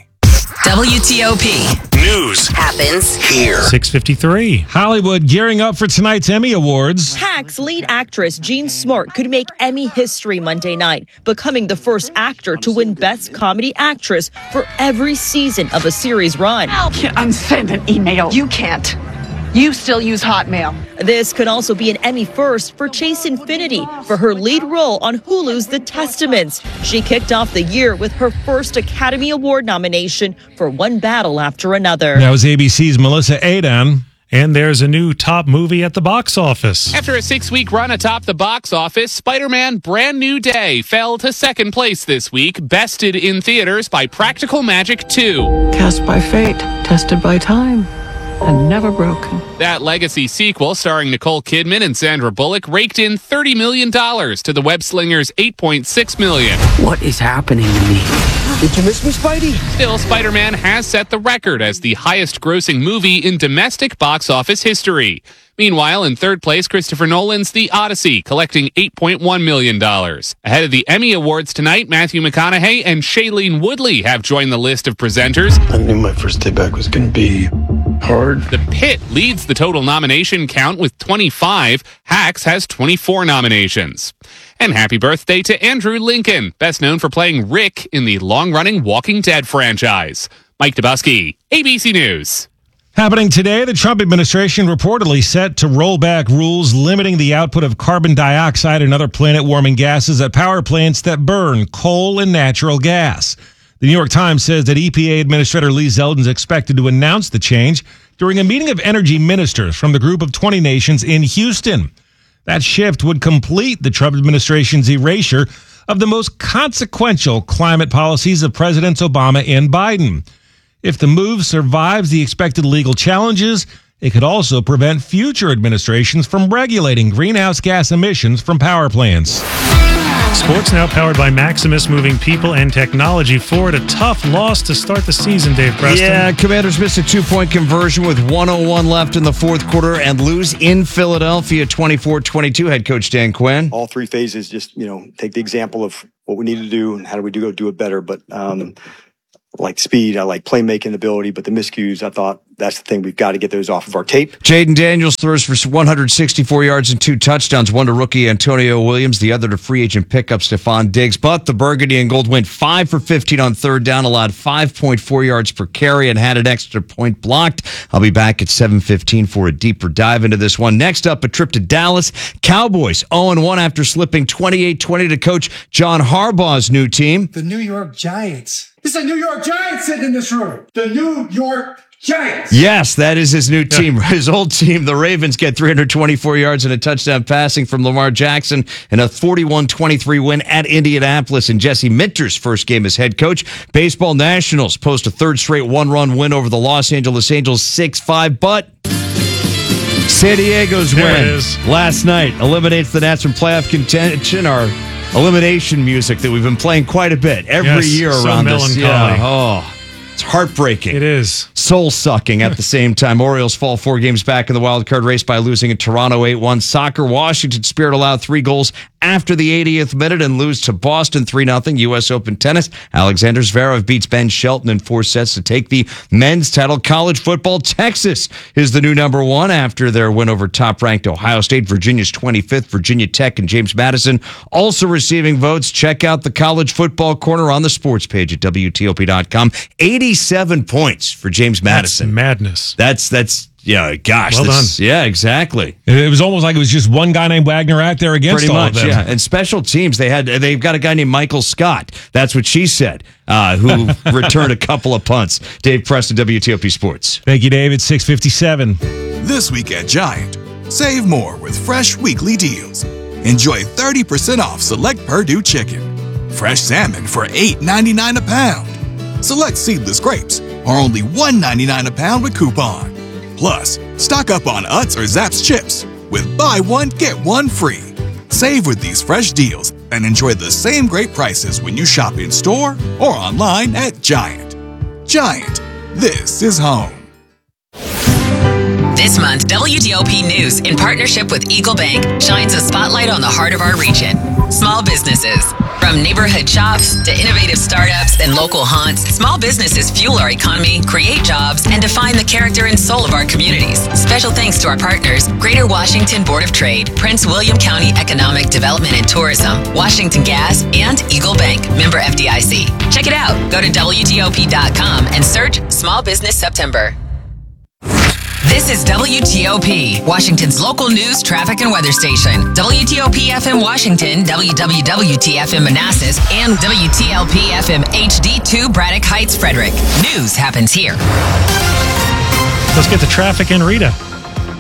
W T O P News happens here. six fifty-three. Hollywood gearing up for tonight's Emmy Awards. Hacks lead actress Jean Smart could make Emmy history Monday night, becoming the first actor to win Best Comedy Actress for every season of a series run. I can't unsend an email. You can't. You still use Hotmail. This could also be an Emmy first for Chase Infinity for her lead role on Hulu's The Testaments. She kicked off the year with her first Academy Award nomination for One Battle After Another. That was A B C's Melissa Adan. And there's a new top movie at the box office. After a six-week run atop the box office, Spider-Man Brand New Day fell to second place this week, bested in theaters by Practical Magic two. Cast by fate, tested by time, and never broken. That legacy sequel, starring Nicole Kidman and Sandra Bullock, raked in thirty million dollars to the web slingers eight point six million dollars. What is happening to me? Did you miss me, Spidey? Still, Spider-Man has set the record as the highest-grossing movie in domestic box office history. Meanwhile, in third place, Christopher Nolan's The Odyssey, collecting eight point one million dollars. Ahead of the Emmy Awards tonight, Matthew McConaughey and Shailene Woodley have joined the list of presenters. I knew my first day back was going to be hard. The Pit leads the total nomination count with twenty-five. Hacks has twenty-four nominations. And happy birthday to Andrew Lincoln, best known for playing Rick in the long-running Walking Dead franchise. Mike Dubusky, A B C News. Happening today, the Trump administration reportedly set to roll back rules limiting the output of carbon dioxide and other planet-warming gases at power plants that burn coal and natural gas. The New York Times says that E P A Administrator Lee Zeldin is expected to announce the change during a meeting of energy ministers from the Group of twenty nations in Houston. That shift would complete the Trump administration's erasure of the most consequential climate policies of Presidents Obama and Biden. If the move survives the expected legal challenges, it could also prevent future administrations from regulating greenhouse gas emissions from power plants. Sports now powered by Maximus, moving people and technology forward. A tough loss to start the season, Dave Preston. Yeah, Commanders missed a two-point conversion with one oh one left in the fourth quarter and lose in Philadelphia twenty-four twenty-two. Head coach Dan Quinn. All three phases, just, you know, take the example of what we need to do and how do we do go do it better. But um, I like speed, I like playmaking ability, but the miscues, I thought that's the thing. We've got to get those off of our tape. Jaden Daniels throws for one hundred sixty-four yards and two touchdowns, one to rookie Antonio Williams, the other to free agent pickup Stephon Diggs. But the Burgundy and Gold went five for fifteen on third down, allowed five point four yards per carry, and had an extra point blocked. I'll be back at seven fifteen for a deeper dive into this one. Next up, a trip to Dallas. Cowboys oh and one after slipping twenty-eight twenty to coach John Harbaugh's new team. The New York Giants. It's a New York Giants sitting in this room. The New York Giants. Yes, that is his new team. His old team, the Ravens, get three hundred twenty-four yards and a touchdown passing from Lamar Jackson in a forty-one twenty-three win at Indianapolis in Jesse Minter's first game as head coach. Baseball Nationals post a third straight one-run win over the Los Angeles Angels six five, but San Diego's there win last night eliminates the Nats from playoff contention. Our elimination music that we've been playing quite a bit every yes, year so around melancholy. this. Yeah. Oh. It's heartbreaking. It is. Soul-sucking at the same time. Orioles fall four games back in the wild card race by losing in Toronto eight one. Soccer, Washington Spirit allowed three goals after the eightieth minute and lose to Boston three nothing. U S Open tennis, Alexander Zverev beats Ben Shelton in four sets to take the men's title. College football, Texas is the new number one after their win over top-ranked Ohio State. Virginia's twenty-fifth. Virginia Tech and James Madison also receiving votes. Check out the College Football Corner on the sports page at W T O P dot com. eighty-seven points for James Madison. That's madness. That's, that's, yeah, gosh. Well that's, done. Yeah, exactly. It was almost like it was just one guy named Wagner out there against Pretty all much, of them. yeah. And special teams, they had, they've got a guy named Michael Scott. That's what she said, uh, who returned a couple of punts. Dave Preston, W T O P Sports. Thank you, David. six fifty-seven. This week at Giant, save more with fresh weekly deals. Enjoy thirty percent off select Purdue chicken. Fresh salmon for eight ninety-nine a pound. Select seedless grapes are only one ninety-nine a pound with coupon. Plus, stock up on Utz or Zapp's chips with buy one, get one free. Save with these fresh deals and enjoy the same great prices when you shop in store or online at Giant. Giant, this is home. This month, W T O P News, in partnership with Eagle Bank, shines a spotlight on the heart of our region. Small businesses. From neighborhood shops to innovative startups and local haunts, small businesses fuel our economy, create jobs, and define the character and soul of our communities. Special thanks to our partners, Greater Washington Board of Trade, Prince William County Economic Development and Tourism, Washington Gas, and Eagle Bank, member F D I C. Check it out. Go to W T O P dot com and search Small Business September. This is W T O P, Washington's local news, traffic, and weather station. W T O P F M Washington, W W W T F M Manassas, and W T L P F M H D two Braddock Heights, Frederick. News happens here. Let's get to traffic and Rita.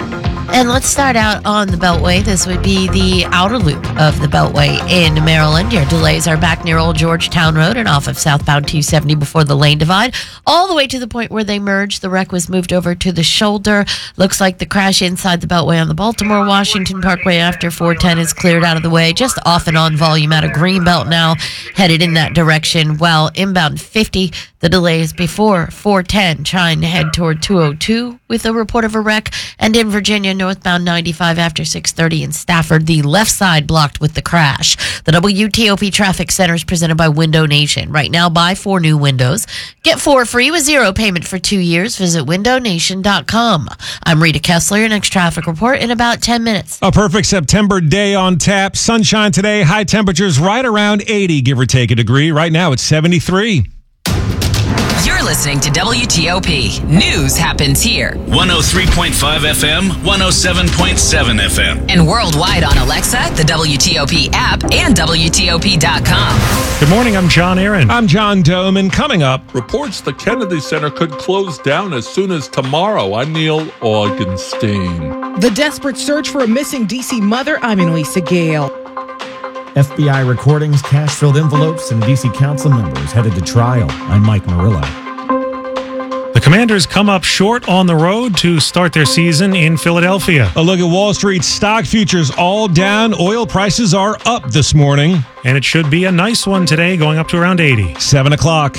And let's start out on the Beltway. This would be the outer loop of the Beltway in Maryland. Your delays are back near Old Georgetown Road and off of southbound two seventy before the lane divide, all the way to the point where they merge. The wreck was moved over to the shoulder. Looks like the crash inside the Beltway on the Baltimore-Washington Parkway after four ten is cleared out of the way. Just off and on volume out of Greenbelt now, headed in that direction. While inbound fifty, the delays before four ten, trying to head toward two oh two with a report of a wreck. And in Virginia, northbound ninety-five after six thirty in Stafford, the left side blocked with the crash. The W T O P Traffic Center is presented by Window Nation. Right now, buy four new windows. Get four free with zero payment for two years. Visit window nation dot com. I'm Rita Kessler. Your next traffic report in about ten minutes. A perfect September day on tap. Sunshine today. High temperatures right around eighty, give or take a degree. Right now, it's seventy-three. You're listening to W T O P. News happens here. one oh three point five F M, one oh seven point seven F M. And worldwide on Alexa, the W T O P app, and W T O P dot com. Good morning, I'm John Aaron. I'm John Doman. Coming up, reports the Kennedy Center could close down as soon as tomorrow. I'm Neil Augenstein. The desperate search for a missing D C mother. I'm Elisa Gale. F B I recordings, cash-filled envelopes, and D C council members headed to trial. I'm Mike Murillo. The Commanders come up short on the road to start their season in Philadelphia. A look at Wall Street stock futures all down. Oil prices are up this morning. And it should be a nice one today, going up to around eighty. seven o'clock.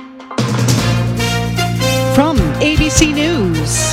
From A B C News,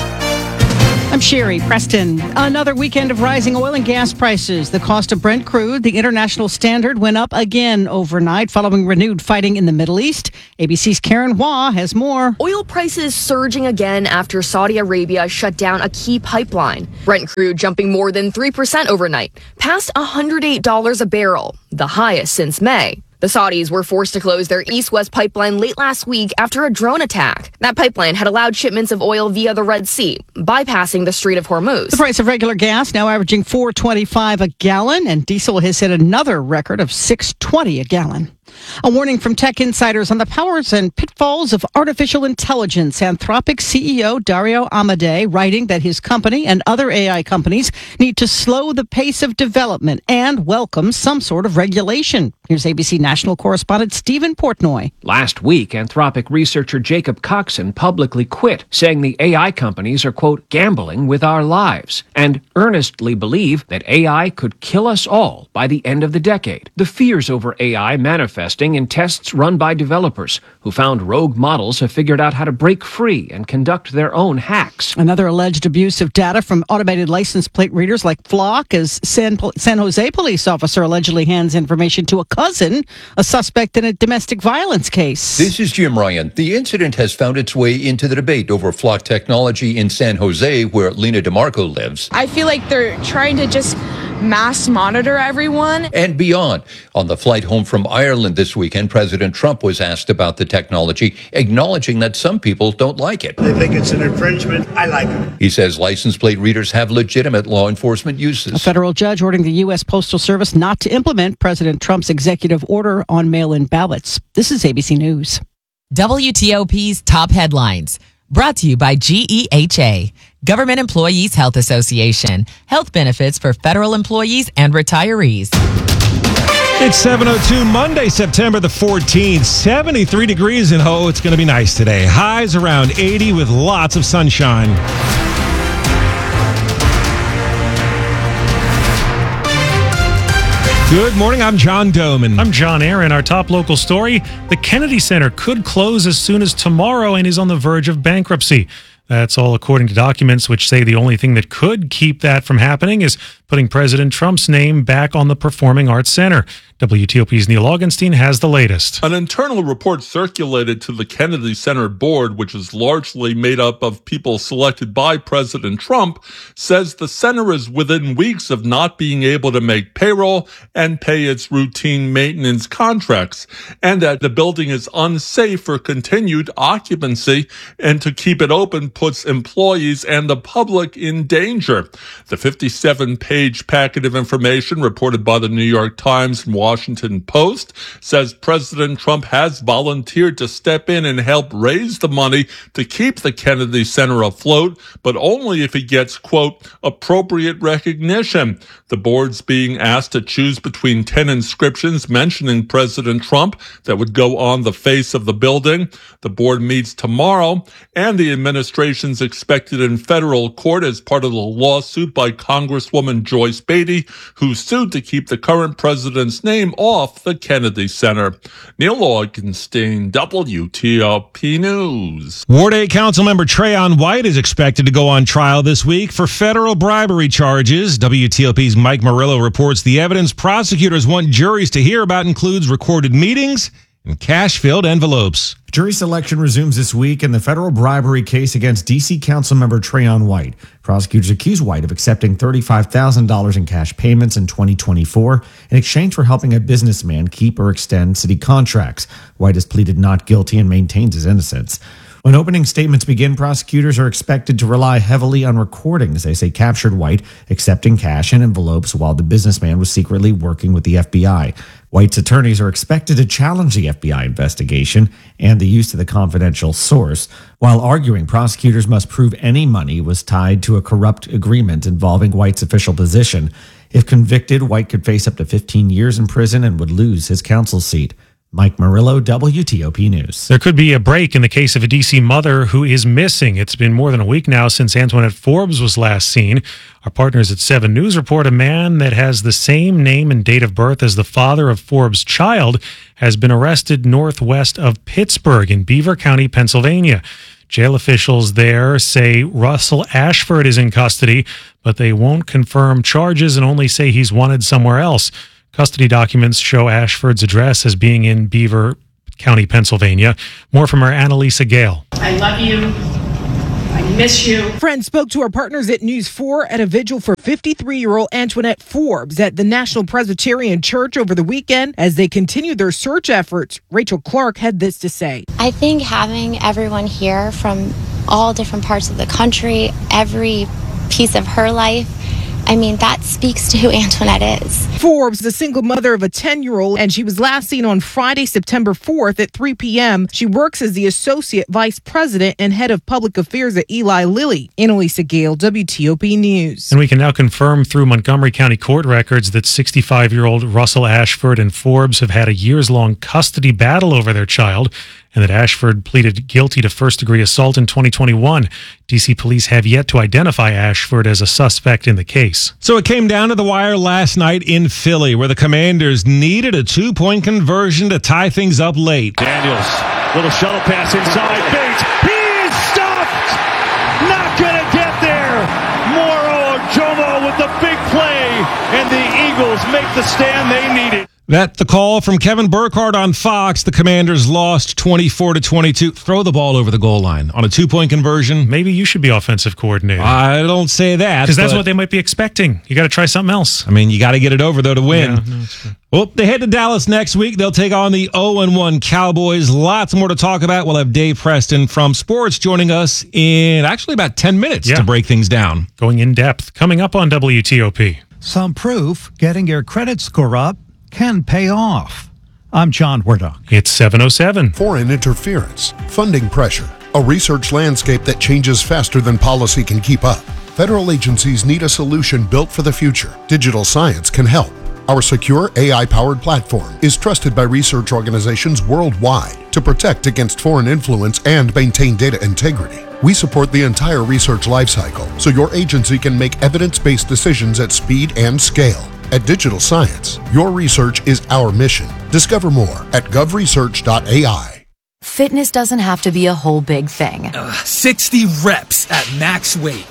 I'm Sherry Preston. Another weekend of rising oil and gas prices. The cost of Brent crude, the international standard, went up again overnight following renewed fighting in the Middle East. A B C's Karen Hua has more. Oil prices surging again after Saudi Arabia shut down a key pipeline. Brent crude jumping more than three percent overnight, past one hundred eight dollars a barrel, the highest since May. The Saudis were forced to close their east-west pipeline late last week after a drone attack. That pipeline had allowed shipments of oil via the Red Sea, bypassing the Strait of Hormuz. The price of regular gas now averaging four twenty-five a gallon, and diesel has hit another record of six twenty a gallon. A warning from tech insiders on the powers and pitfalls of artificial intelligence. Anthropic C E O Dario Amodei writing that his company and other A I companies need to slow the pace of development and welcome some sort of regulation. Here's A B C national correspondent Stephen Portnoy. Last week, Anthropic researcher Jacob Coxon publicly quit, saying the A I companies are, quote, gambling with our lives, and earnestly believe that A I could kill us all by the end of the decade. The fears over A I manifesting in tests run by developers who found rogue models have figured out how to break free and conduct their own hacks. Another alleged abuse of data from automated license plate readers like Flock as San, San Jose police officer allegedly hands information to a cousin, a suspect in a domestic violence case. This is Jim Ryan. The incident has found its way into the debate over Flock technology in San Jose, where Lena DeMarco lives. I feel like they're trying to just mass monitor everyone. And beyond. On the flight home from Ireland this weekend, President Trump was asked about the technology, acknowledging that some people don't like it. They think it's an infringement. I like it. He says license plate readers have legitimate law enforcement uses. A federal judge ordering the U S Postal Service not to implement President Trump's executive order on mail-in ballots. This is A B C News. W T O P's top headlines. Brought to you by G E H A, Government Employees Health Association. Health benefits for federal employees and retirees. It's seven oh two, Monday, September the fourteenth, seventy-three degrees in Ho. It's going to be nice today. Highs around eighty with lots of sunshine. Good morning, I'm John Doman. I'm John Aaron. Our top local story, the Kennedy Center could close as soon as tomorrow and is on the verge of bankruptcy. That's all according to documents which say the only thing that could keep that from happening is putting President Trump's name back on the Performing Arts Center. W T O P's Neil Augenstein has the latest. An internal report circulated to the Kennedy Center board, which is largely made up of people selected by President Trump, says the center is within weeks of not being able to make payroll and pay its routine maintenance contracts, and that the building is unsafe for continued occupancy, and to keep it open puts employees and the public in danger. The fifty-seven page packet of information reported by the New York Times and Washington Post says President Trump has volunteered to step in and help raise the money to keep the Kennedy Center afloat, but only if he gets, quote, appropriate recognition. The board's being asked to choose between ten inscriptions mentioning President Trump that would go on the face of the building. The board meets tomorrow, and the administration's expected in federal court as part of the lawsuit by Congresswoman Joyce Beatty, who sued to keep the current president's name off the Kennedy Center. Neil Augenstein, W T O P News. Ward eight Councilmember Trayon White is expected to go on trial this week for federal bribery charges. W T O P's Mike Murillo reports the evidence prosecutors want juries to hear about includes recorded meetings and cash-filled envelopes. Jury selection resumes this week in the federal bribery case against D C Councilmember Trayon White. Prosecutors accuse White of accepting thirty-five thousand dollars in cash payments in twenty twenty-four in exchange for helping a businessman keep or extend city contracts. White has pleaded not guilty and maintains his innocence. When opening statements begin, prosecutors are expected to rely heavily on recordings. They say captured White accepting cash in envelopes while the businessman was secretly working with the F B I. White's attorneys are expected to challenge the F B I investigation and the use of the confidential source, while arguing prosecutors must prove any money was tied to a corrupt agreement involving White's official position. If convicted, White could face up to fifteen years in prison and would lose his council seat. Mike Murillo, W T O P News. There could be a break in the case of a D C mother who is missing. It's been more than a week now since Antoinette Forbes was last seen. Our partners at seven News report a man that has the same name and date of birth as the father of Forbes' child has been arrested northwest of Pittsburgh in Beaver County, Pennsylvania. Jail officials there say Russell Ashford is in custody, but they won't confirm charges and only say he's wanted somewhere else. Custody documents show Ashford's address as being in Beaver County, Pennsylvania. More from our Annalisa Gale. I love you. I miss you. Friends spoke to our partners at News four at a vigil for fifty-three-year-old Antoinette Forbes at the National Presbyterian Church over the weekend as they continue their search efforts. Rachel Clark had this to say. I think having everyone here from all different parts of the country, every piece of her life, I mean, that speaks to who Antoinette is. Forbes, the single mother of a ten-year-old, and she was last seen on Friday, September fourth at three p.m. She works as the Associate Vice President and Head of Public Affairs at Eli Lilly. Annalisa Gale, W T O P News. And we can now confirm through Montgomery County court records that sixty-five-year-old Russell Ashford and Forbes have had a years-long custody battle over their child, and that Ashford pleaded guilty to first-degree assault in twenty twenty-one. D C police have yet to identify Ashford as a suspect in the case. So it came down to the wire last night in Philly, where the Commanders needed a two-point conversion to tie things up late. Daniels, little shuttle pass inside. Bates, he is stopped! Not gonna get there! Moro Ojomo with the big play, and the Eagles make the stand they needed. That the call from Kevin Burkhardt on Fox. The Commanders lost twenty-four to twenty-two. Throw the ball over the goal line on a two-point conversion. Maybe you should be offensive coordinator. I don't say that. Because that's what they might be expecting. You got to try something else. I mean, you got to get it over, though, to win. Yeah, no, it's true. Well, they head to Dallas next week. They'll take on the oh and one Cowboys. Lots more to talk about. We'll have Dave Preston from Sports joining us in actually about ten minutes yeah. to break things down. Going in depth. Coming up on W T O P. Some proof getting your credit score up can pay off. I'm John Wardock. It's seven oh seven. Foreign interference, funding pressure, a research landscape that changes faster than policy can keep up. Federal agencies need a solution built for the future. Digital science can help. Our secure A I-powered platform is trusted by research organizations worldwide to protect against foreign influence and maintain data integrity. We support the entire research lifecycle so your agency can make evidence-based decisions at speed and scale. At Digital Science, your research is our mission. Discover more at gov research dot A I. Fitness doesn't have to be a whole big thing. Uh, sixty reps at max weight.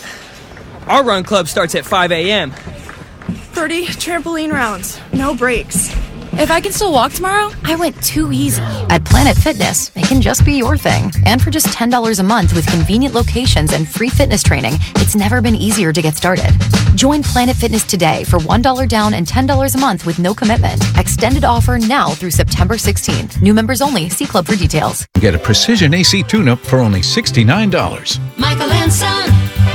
Our run club starts at five a.m. thirty trampoline rounds, no breaks. if I can still walk tomorrow? I went too easy. At Planet Fitness, it can just be your thing. And for just ten dollars a month with convenient locations and free fitness training, it's never been easier to get started. Join Planet Fitness today for one dollar down and ten dollars a month with no commitment. Extended offer now through September sixteenth. New members only. See club for details. Get a Precision A C tune-up for only sixty-nine dollars. Michael and Son.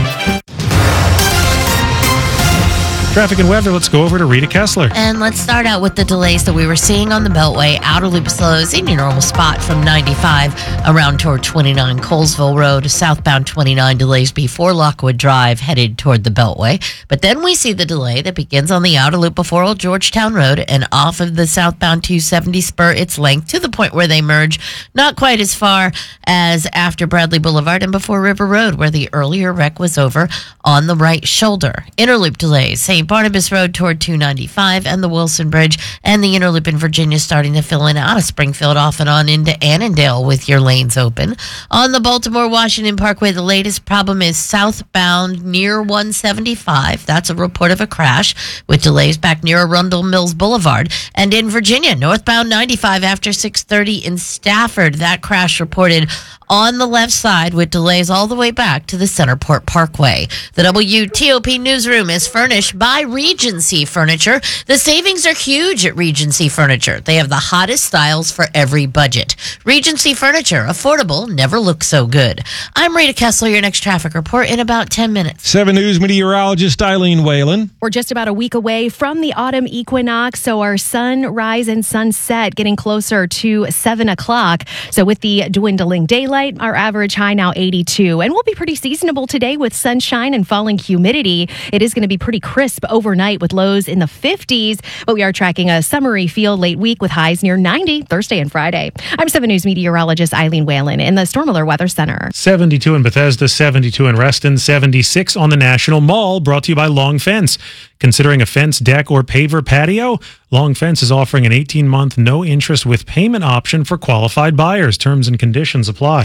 Traffic and weather, let's go over to Rita Kessler. And let's start out with the delays that we were seeing on the Beltway. Outer loop slows in your normal spot from ninety-five around toward twenty-nine Colesville Road. Southbound twenty-nine delays before Lockwood Drive headed toward the Beltway. But then we see the delay that begins on the outer loop before Old Georgetown Road and off of the southbound two seventy spur its length to the point where they merge. Not quite as far as after Bradley Boulevard and before River Road, where the earlier wreck was over on the right shoulder. Interloop delays, Saint Barnabas Road toward two ninety-five and the Wilson Bridge, and the interloop in Virginia starting to fill in out of Springfield off and on into Annandale with your lanes open. On the Baltimore-Washington Parkway, the latest problem is southbound near one seventy-five. That's a report of a crash with delays back near Arundel Mills Boulevard. And in Virginia, northbound ninety-five after six thirty in Stafford, that crash reported on the left side with delays all the way back to the Centerport Parkway. The W T O P newsroom is furnished by Regency Furniture. The savings are huge at Regency Furniture. They have the hottest styles for every budget. Regency Furniture, affordable, never looks so good. I'm Rita Kessler, your next traffic report in about ten minutes. seven News meteorologist Eileen Whalen. We're just about a week away from the autumn equinox, so our sunrise and sunset getting closer to seven o'clock. So with the dwindling daylight, our average high now eighty-two, and we'll be pretty seasonable today with sunshine and falling humidity. It is going to be pretty crisp overnight with lows in the fifties, but we are tracking a summery feel late week with highs near ninety Thursday and Friday. I'm seven News meteorologist Eileen Whalen in the Storm Alert Weather Center. seventy-two in Bethesda, seventy-two in Reston, seventy-six on the National Mall, brought to you by Long Fence. Considering a fence, deck, or paver patio? Long Fence is offering an eighteen-month no-interest with payment option for qualified buyers. Terms and conditions apply.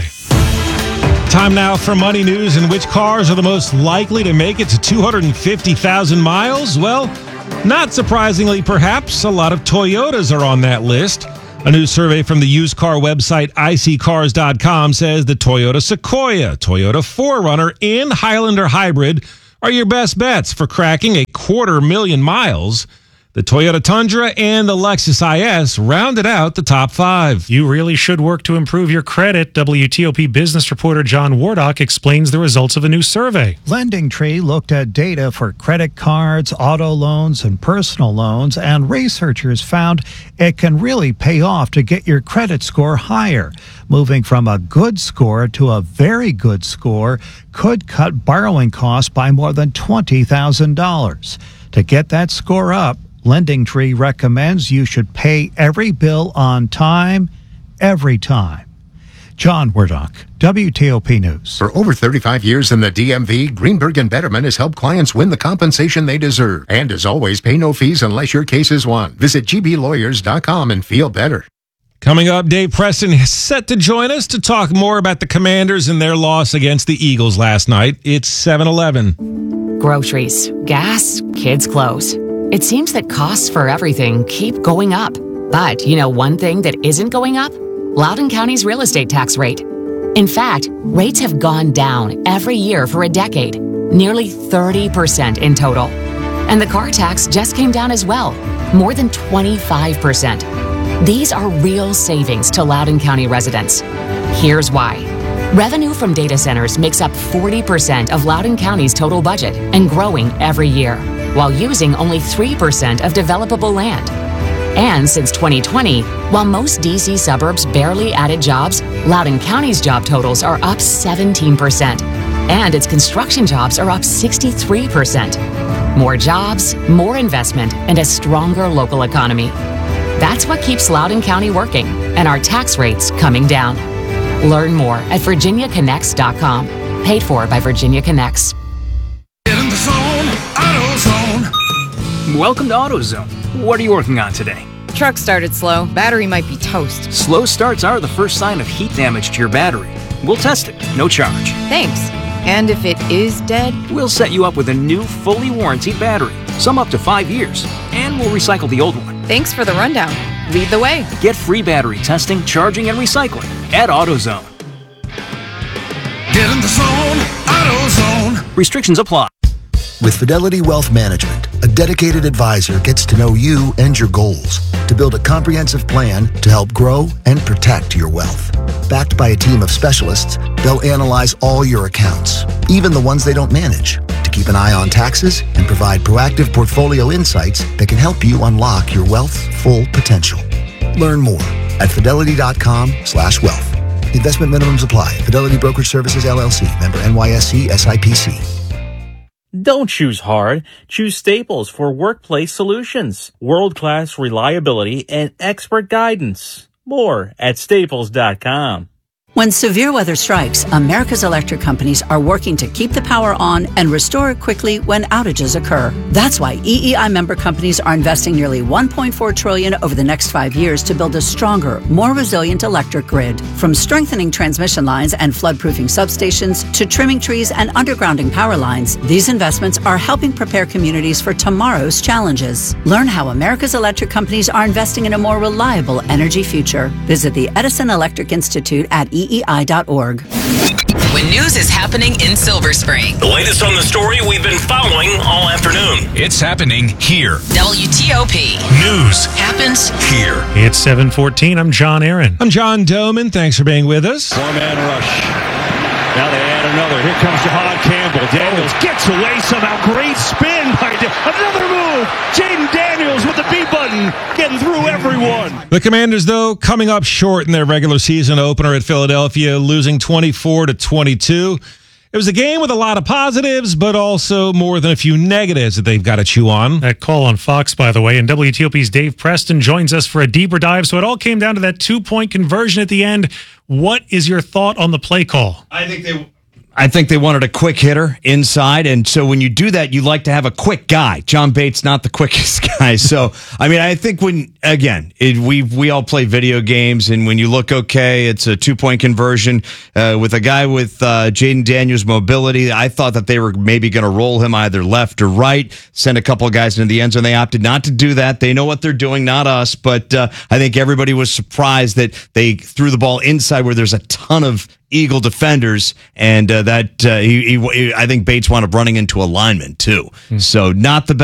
Time now for Money News. And which cars are the most likely to make it to two hundred fifty thousand miles? Well, not surprisingly, perhaps, a lot of Toyotas are on that list. A new survey from the used car website I C cars dot com says the Toyota Sequoia, Toyota four runner, and Highlander Hybrid are your best bets for cracking a quarter million miles. The Toyota Tundra and the Lexus I S rounded out the top five. You really should work to improve your credit. W T O P business reporter John Wardock explains the results of a new survey. LendingTree looked at data for credit cards, auto loans, and personal loans, and researchers found it can really pay off to get your credit score higher. Moving from a good score to a very good score could cut borrowing costs by more than twenty thousand dollars. To get that score up, LendingTree recommends you should pay every bill on time, every time. John Wardock, W T O P News. For over thirty-five years in the D M V, Greenberg and Betterman has helped clients win the compensation they deserve. And as always, pay no fees unless your case is won. Visit G B lawyers dot com and feel better. Coming up, Dave Preston is set to join us to talk more about the Commanders and their loss against the Eagles last night. It's seven eleven. Groceries, gas, kids' clothes. It seems that costs for everything keep going up. But you know one thing that isn't going up? Loudoun County's real estate tax rate. In fact, rates have gone down every year for a decade, nearly thirty percent in total. And the car tax just came down as well, more than twenty-five percent. These are real savings to Loudoun County residents. Here's why. Revenue from data centers makes up forty percent of Loudoun County's total budget and growing every year, while using only three percent of developable land. And since twenty twenty, while most D C suburbs barely added jobs, Loudoun County's job totals are up seventeen percent, and its construction jobs are up sixty-three percent. More jobs, more investment, and a stronger local economy. That's what keeps Loudoun County working, and our tax rates coming down. Learn more at virginia connects dot com. Paid for by Virginia Connects. Welcome to AutoZone. What are you working on today? Truck started slow. Battery might be toast. Slow starts are the first sign of heat damage to your battery. We'll test it, no charge. Thanks. And if it is dead? We'll set you up with a new, fully warranted battery, some up to five years, and we'll recycle the old one. Thanks for the rundown. Lead the way. Get free battery testing, charging, and recycling at AutoZone. Get in the zone, AutoZone. Restrictions apply. With Fidelity Wealth Management, a dedicated advisor gets to know you and your goals to build a comprehensive plan to help grow and protect your wealth. Backed by a team of specialists, they'll analyze all your accounts, even the ones they don't manage, to keep an eye on taxes and provide proactive portfolio insights that can help you unlock your wealth's full potential. Learn more at fidelity.com slash wealth. Investment minimums apply. Fidelity Brokerage Services, L L C. Member N Y S C S I P C. Don't choose hard. Choose Staples for workplace solutions. World-class reliability and expert guidance. More at staples dot com. When severe weather strikes, America's electric companies are working to keep the power on and restore it quickly when outages occur. That's why E E I member companies are investing nearly one point four trillion dollars over the next five years to build a stronger, more resilient electric grid. From strengthening transmission lines and flood-proofing substations to trimming trees and undergrounding power lines, these investments are helping prepare communities for tomorrow's challenges. Learn how America's electric companies are investing in a more reliable energy future. Visit the Edison Electric Institute at E E I dot org. When news is happening in Silver Spring. The latest on the story we've been following all afternoon. It's happening here. W T O P. News happens here. It's seven fourteen. I'm John Aaron. I'm John Doman. Thanks for being with us. Four-man rush. Now they add another. Here comes Jahad Campbell. Daniels gets away somehow. Great spin by da- another move. Jaden Daniels with the B button, getting through everyone. The Commanders, though, coming up short in their regular season opener at Philadelphia, losing twenty-four to twenty-two. It was a game with a lot of positives, but also more than a few negatives that they've got to chew on. That call on Fox, by the way, and W T O P's Dave Preston joins us for a deeper dive. So it all came down to that two-point conversion at the end. What is your thought on the play call? I think they I think they wanted a quick hitter inside, and so when you do that, you like to have a quick guy. John Bates, not the quickest guy. So, I mean, I think when, again, it, we we all play video games, and when you look okay, it's a two-point conversion uh, with a guy with uh, Jaden Daniels' mobility. I thought that they were maybe going to roll him either left or right, send a couple of guys into the end zone. They opted not to do that. They know what they're doing, not us, but uh, I think everybody was surprised that they threw the ball inside where there's a ton of Eagle defenders, and uh, that uh, he, he, I think Bates wound up running into a lineman too. Hmm. So not the best.